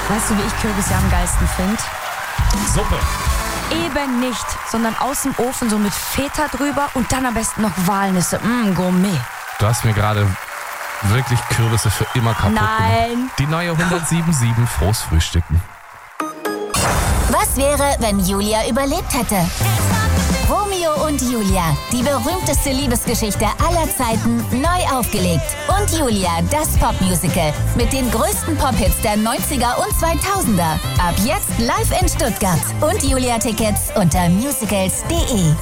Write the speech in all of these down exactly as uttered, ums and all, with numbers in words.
Weißt du, wie ich Kürbis ja am geilsten finde? Suppe. Eben nicht, sondern aus dem Ofen so mit Feta drüber und dann am besten noch Walnüsse. Mmm, Gourmet. Du hast mir gerade wirklich Kürbisse für immer kaputt gemacht. Nein. Die neue hundertsieben Frohes Frühstücken. Was wäre, wenn Julia überlebt hätte? Romeo und Julia, die berühmteste Liebesgeschichte aller Zeiten, neu aufgelegt. Und Julia, das Popmusical mit den größten Pop-Hits der neunziger und zweitausender. Ab jetzt live in Stuttgart. Und Julia-Tickets unter musicals punkt de.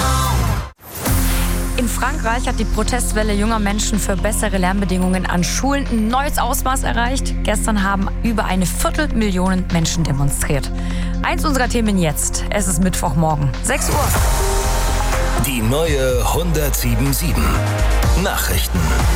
In Frankreich hat die Protestwelle junger Menschen für bessere Lernbedingungen an Schulen ein neues Ausmaß erreicht. Gestern haben über eine Viertelmillion Menschen demonstriert. Eins unserer Themen jetzt. Es ist Mittwochmorgen, sechs Uhr. Die neue hundertsieben Nachrichten.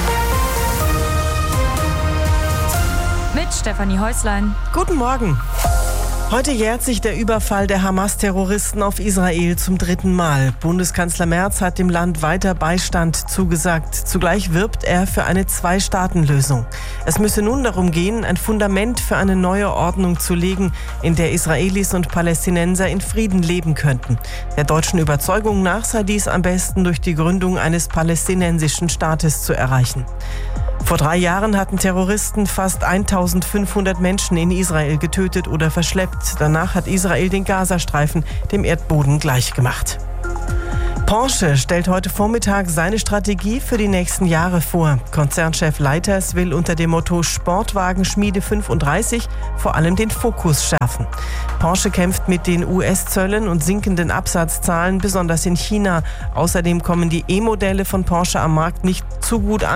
Mit Stefanie Häuslein. Guten Morgen. Heute jährt sich der Überfall der Hamas-Terroristen auf Israel zum dritten Mal. Bundeskanzler Merz hat dem Land weiter Beistand zugesagt. Zugleich wirbt er für eine Zwei-Staaten-Lösung. Es müsse nun darum gehen, ein Fundament für eine neue Ordnung zu legen, in der Israelis und Palästinenser in Frieden leben könnten. Der deutschen Überzeugung nach sei dies am besten durch die Gründung eines palästinensischen Staates zu erreichen. Vor drei Jahren hatten Terroristen fast eintausendfünfhundert Menschen in Israel getötet oder verschleppt. Danach hat Israel den Gazastreifen dem Erdboden gleichgemacht. Porsche stellt heute Vormittag seine Strategie für die nächsten Jahre vor. Konzernchef Leiters will unter dem Motto Sportwagenschmiede fünfunddreißig vor allem den Fokus schärfen. Porsche kämpft mit den U S-Zöllen und sinkenden Absatzzahlen, besonders in China. Außerdem kommen die E-Modelle von Porsche am Markt nicht zu gut an.